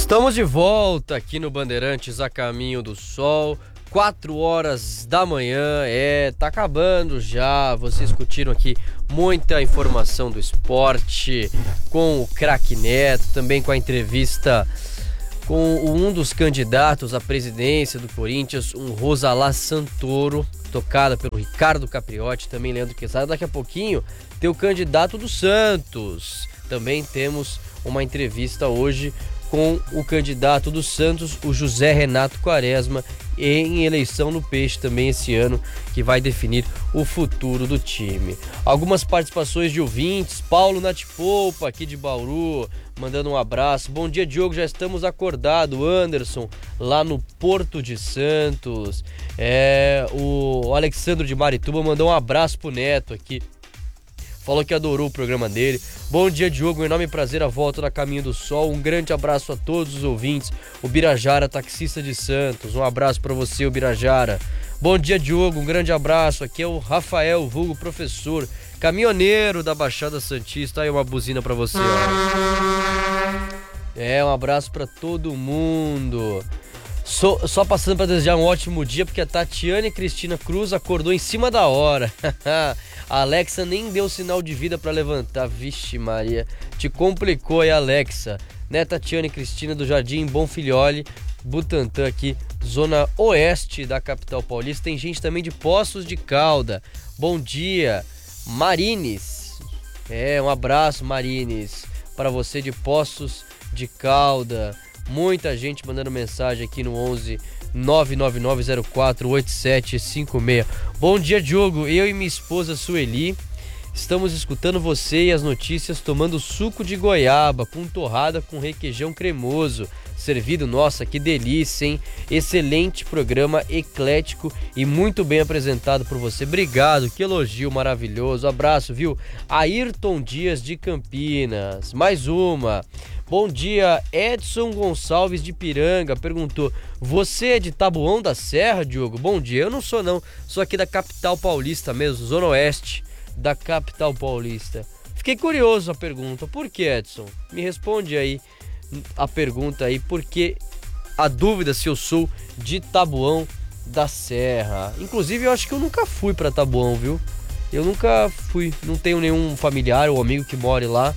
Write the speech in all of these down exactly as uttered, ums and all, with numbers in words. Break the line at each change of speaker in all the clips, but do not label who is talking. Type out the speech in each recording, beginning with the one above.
Estamos de volta aqui no Bandeirantes a Caminho do Sol, quatro horas da manhã, é, tá acabando já, vocês curtiram aqui muita informação do esporte, com o craque Neto, também com a entrevista com um dos candidatos à presidência do Corinthians, um Rosalá Santoro, tocada pelo Ricardo Capriotti, também Leandro Quesada. Daqui a pouquinho tem o candidato do Santos, também temos uma entrevista hoje com o candidato do Santos, o José Renato Quaresma, em eleição no Peixe também esse ano, que vai definir o futuro do time. Algumas participações de ouvintes, Paulo Natipolpa, aqui de Bauru, mandando um abraço. Bom dia, Diogo, já estamos acordados. Anderson, lá no Porto de Santos. É, o Alexandre de Marituba mandou um abraço pro Neto aqui. Falou que adorou o programa dele. Bom dia, Diogo, um enorme prazer a volta da Caminho do Sol. Um grande abraço a todos os ouvintes. O Birajara, taxista de Santos. Um abraço para você, o Birajara. Bom dia, Diogo, um grande abraço. Aqui é o Rafael, vulgo professor, caminhoneiro da Baixada Santista. Aí uma buzina para você, ó. É, um abraço para todo mundo. Só, só passando para desejar um ótimo dia, porque a Tatiane Cristina Cruz acordou em cima da hora. A Alexa nem deu sinal de vida para levantar. Vixe Maria, te complicou aí, Alexa. Né, Tatiane Cristina do Jardim Bonfilhole, Butantã aqui, zona oeste da capital paulista. Tem gente também de Poços de Calda. Bom dia, Marines. É, um abraço, Marines, para você de Poços de Calda. Muita gente mandando mensagem aqui no onze nove nove nove zero quatro oito sete cinco seis. Bom dia, Diogo. Eu e minha esposa Sueli estamos escutando você e as notícias, tomando suco de goiaba com torrada com requeijão cremoso servido. Nossa, que delícia, hein? Excelente programa, eclético e muito bem apresentado por você. Obrigado, que elogio maravilhoso. Abraço, viu? Ayrton Dias de Campinas. Mais uma. Bom dia, Edson Gonçalves de Piranga perguntou: você é de Taboão da Serra, Diogo? Bom dia, eu não sou não, sou aqui da capital paulista mesmo, zona oeste da capital paulista. Fiquei curioso a pergunta, por que, Edson? Me responde aí a pergunta aí, porque a dúvida se eu sou de Taboão da Serra. Inclusive eu acho que eu nunca fui para Taboão, viu? Eu nunca fui, não tenho nenhum familiar ou amigo que more lá.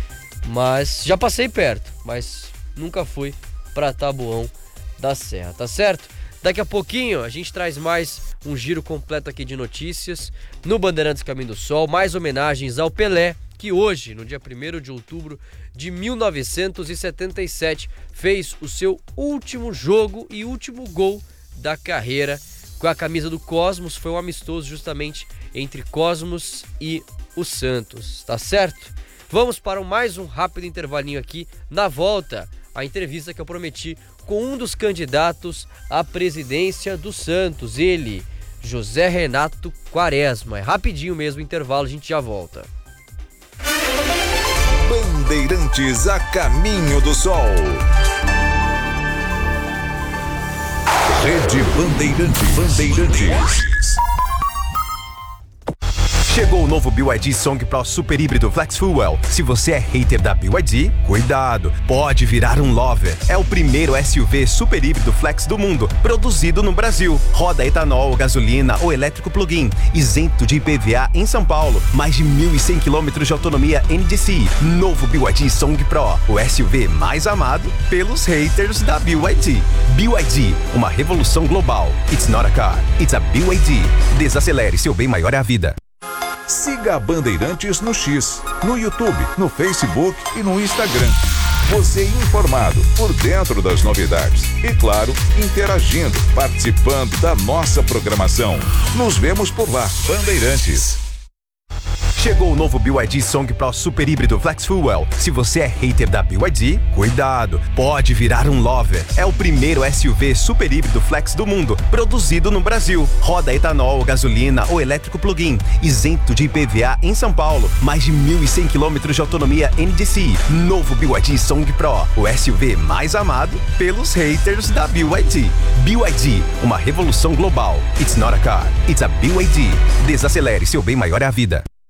Mas já passei perto, mas nunca fui para Taboão da Serra, tá certo? Daqui a pouquinho a gente traz mais um giro completo aqui de notícias no Bandeirantes Caminho do Sol, mais homenagens ao Pelé, que hoje, no dia primeiro de outubro de mil novecentos e setenta e sete, fez o seu último jogo e último gol da carreira com a camisa do Cosmos. Foi um amistoso justamente entre Cosmos e o Santos, tá certo? Vamos para mais um rápido intervalinho aqui. Na volta, a entrevista que eu prometi com um dos candidatos à presidência do Santos, ele, José Renato Quaresma. É rapidinho mesmo o intervalo, a gente já volta.
Bandeirantes a Caminho do Sol. Rede Bandeirantes. Bandeirantes.
Chegou o novo B Y D Song Pro Super Híbrido Flex Fuel. Se você é hater da B Y D, cuidado, pode virar um lover. É o primeiro S U V super híbrido flex do mundo, produzido no Brasil. Roda etanol, gasolina ou elétrico plug-in, isento de I P V A em São Paulo. Mais de mil e cem quilômetros de autonomia N D C I. Novo B Y D Song Pro, o S U V mais amado pelos haters da B Y D. B Y D, uma revolução global. It's not a car, it's a B Y D. Desacelere, seu bem maior é a vida.
Siga a Bandeirantes no X, no YouTube, no Facebook e no Instagram. Você informado, por dentro das novidades e, claro, interagindo, participando da nossa programação. Nos vemos por lá, Bandeirantes.
Chegou o novo B Y D Song Pro Super Híbrido Flex Fuel. Se você é hater da B Y D, cuidado, pode virar um lover. É o primeiro S U V super híbrido flex do mundo, produzido no Brasil. Roda etanol, gasolina ou elétrico plug-in, isento de I P V A em São Paulo. Mais de mil e cem quilômetros de autonomia N D C I. Novo B Y D Song Pro, o S U V mais amado pelos haters da B Y D. B Y D, uma revolução global. It's not a car, it's a B Y D. Desacelere, seu bem maior é a vida.